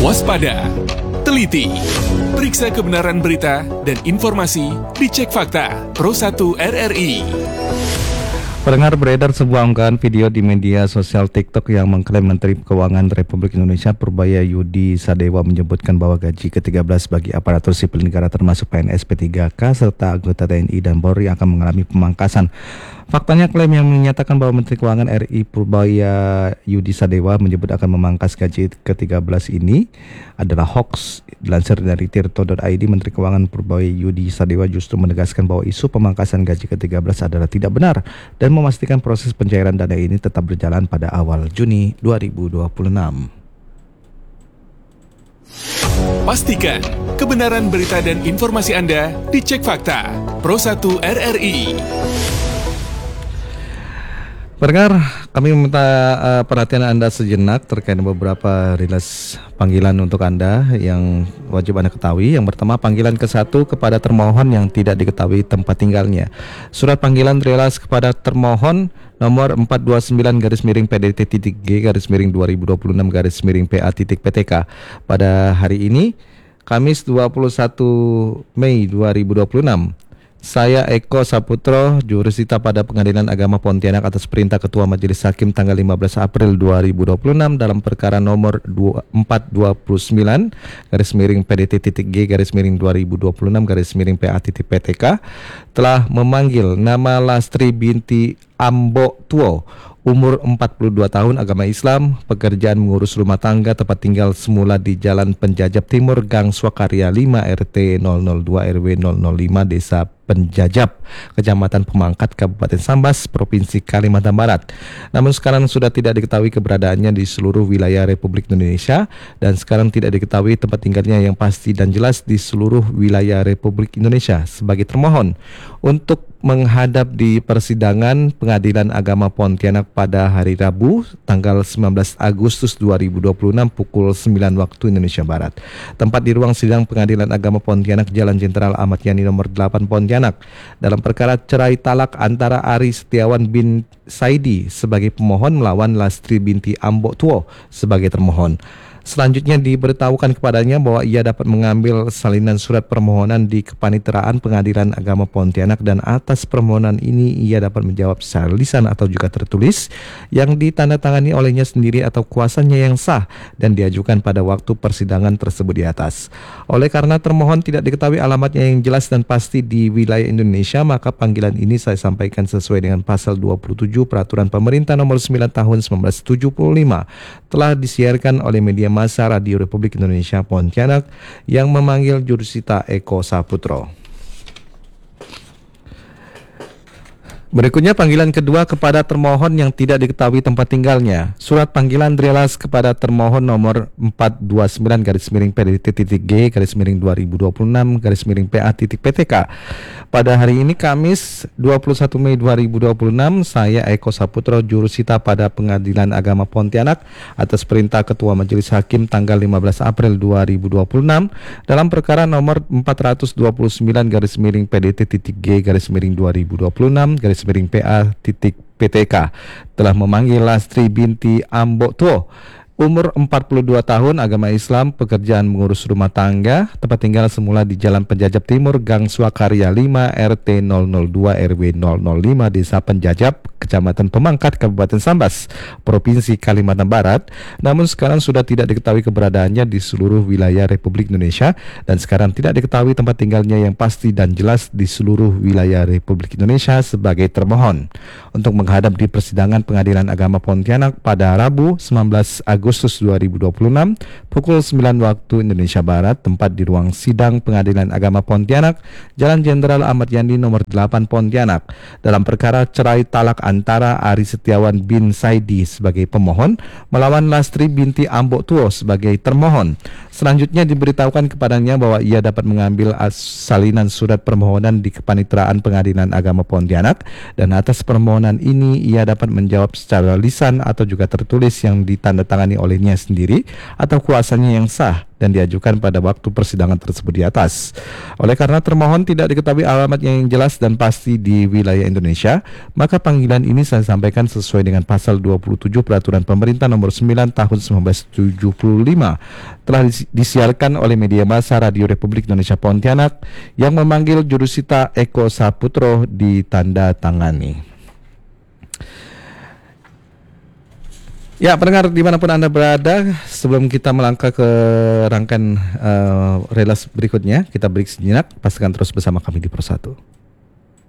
Waspada, teliti, periksa kebenaran berita dan informasi, dicek fakta. Pro1 RRI. Pendengar, beredar sebuah unggahan video di media sosial TikTok yang mengklaim Menteri Keuangan Republik Indonesia Purbaya Yudi Sadewa menyebutkan bahwa gaji ke-13 bagi aparatur sipil negara termasuk PNS, P3K, serta anggota TNI dan Polri akan mengalami pemangkasan. Faktanya, klaim yang menyatakan bahwa Menteri Keuangan RI Purbaya Yudi Sadewa menyebut akan memangkas gaji ke-13 ini adalah hoax. Dilansir dari tirto.id, Menteri Keuangan Purbaya Yudi Sadewa justru menegaskan bahwa isu pemangkasan gaji ke-13 adalah tidak benar dan memastikan proses pencairan dana ini tetap berjalan pada awal Juni 2026. Pastikan kebenaran berita dan informasi Anda dicek fakta. Pro1 RRI. Pendengar, kami meminta perhatian Anda sejenak terkait beberapa rilis panggilan untuk Anda yang wajib Anda ketahui. Yang pertama, panggilan ke-1 kepada termohon yang tidak diketahui tempat tinggalnya. Surat panggilan rilis kepada termohon nomor 429-G/2026-PA.PTK pada hari ini, Kamis 21 Mei 2026. Saya Eko Saputro, jurusita pada Pengadilan Agama Pontianak atas perintah Ketua Majelis Hakim tanggal 15 April 2026 dalam perkara nomor 429-PDT.G/2026-PA.PTK telah memanggil nama Lastri binti Ambo Tuo, umur 42 tahun, agama Islam, pekerjaan mengurus rumah tangga, tempat tinggal semula di Jalan Penjajab Timur, Gang Swakarya 5, RT 002 RW 005, Desa Penjajab, Kecamatan Pemangkat, Kabupaten Sambas, Provinsi Kalimantan Barat. Namun sekarang sudah tidak diketahui keberadaannya di seluruh wilayah Republik Indonesia dan sekarang tidak diketahui tempat tinggalnya yang pasti dan jelas di seluruh wilayah Republik Indonesia. Sebagai termohon untuk menghadap di persidangan Pengadilan Agama Pontianak pada hari Rabu tanggal 19 Agustus 2026 pukul 9 waktu Indonesia Barat. Tempat di ruang sidang Pengadilan Agama Pontianak, Jalan Jenderal Ahmad Yani nomor 8 Pontianak, dalam perkara cerai talak antara Ari Setiawan bin Saidi sebagai pemohon melawan Lastri binti Ambo Tuo sebagai termohon. Selanjutnya diberitahukan kepadanya bahwa ia dapat mengambil salinan surat permohonan di Kepanitraan Pengadilan Agama Pontianak dan atas permohonan ini ia dapat menjawab secara lisan atau juga tertulis yang ditandatangani olehnya sendiri atau kuasanya yang sah dan diajukan pada waktu persidangan tersebut di atas. Oleh karena termohon tidak diketahui alamatnya yang jelas dan pasti di wilayah Indonesia, maka panggilan ini saya sampaikan sesuai dengan pasal 27 Peraturan Pemerintah nomor 9 tahun 1975 telah disiarkan oleh media massa Radio Republik Indonesia Pontianak yang memanggil jurusita Eko Saputro. Berikutnya panggilan kedua kepada termohon yang tidak diketahui tempat tinggalnya. Surat panggilan rilis kepada termohon nomor 429-PDT.G/2026-PA.PTK pada hari ini Kamis 21 Mei 2026. Saya Eko Saputro, jurusita pada Pengadilan Agama Pontianak atas perintah Ketua Majelis Hakim tanggal 15 April 2026 dalam perkara nomor 429-G/2026-PA.PTK telah memanggil Lastri binti Ambo Tuo, umur 42 tahun, agama Islam, pekerjaan mengurus rumah tangga, tempat tinggal semula di Jalan Penjajab Timur, Gang Swakarya 5, RT 002 RW 005, Desa Penjajab, Kecamatan Pemangkat, Kabupaten Sambas, Provinsi Kalimantan Barat. Namun sekarang sudah tidak diketahui keberadaannya di seluruh wilayah Republik Indonesia dan sekarang tidak diketahui tempat tinggalnya yang pasti dan jelas di seluruh wilayah Republik Indonesia sebagai termohon untuk menghadap di persidangan Pengadilan Agama Pontianak pada Rabu 19 Agustus 2026 pukul 9 waktu Indonesia Barat, tempat di ruang sidang Pengadilan Agama Pontianak, Jalan Jenderal Ahmad Yani nomor 8 Pontianak, dalam perkara cerai talak antara Ari Setiawan bin Saidi sebagai pemohon melawan Lastri binti Ambo Tuo sebagai termohon. Selanjutnya diberitahukan kepadanya bahwa ia dapat mengambil salinan surat permohonan di Kepanitraan Pengadilan Agama Pontianak dan atas permohonan ini ia dapat menjawab secara lisan atau juga tertulis yang ditandatangani olehnya sendiri atau kuasanya yang sah dan diajukan pada waktu persidangan tersebut di atas. Oleh karena termohon tidak diketahui alamat yang jelas dan pasti di wilayah Indonesia, maka panggilan ini saya sampaikan sesuai dengan pasal 27 Peraturan Pemerintah Nomor 9 Tahun 1975 telah disiarkan oleh media massa Radio Republik Indonesia Pontianak yang memanggil Jurusita Eko Saputro ditandatangani. Ya, pendengar dimanapun Anda berada, sebelum kita melangkah ke rangkaian relas berikutnya, kita break sejenak, pastikan terus bersama kami di Pro 1.